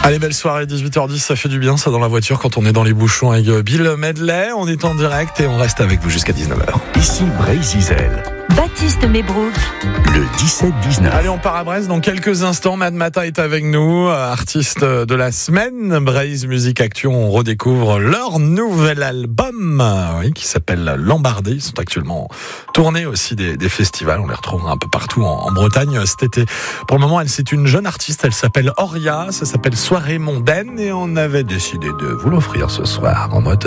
Allez, belle soirée, 18h10, ça fait du bien ça dans la voiture quand on est dans les bouchons avec Bill Medley. On est en direct et on reste avec vous jusqu'à 19h. Ici Brésil. Baptiste Mebrook. Le 17-19. Allez, on part à Brest dans quelques instants. Mad Mata est avec nous, artiste de la semaine. Braise Musique Actu, on redécouvre leur nouvel album, qui s'appelle Lambardé. Ils sont actuellement en tournée aussi des festivals. On les retrouvera un peu partout en Bretagne cet été. Pour le moment, c'est une jeune artiste. Elle s'appelle Oria. Ça s'appelle Soirée mondaine et on avait décidé de vous l'offrir ce soir en mode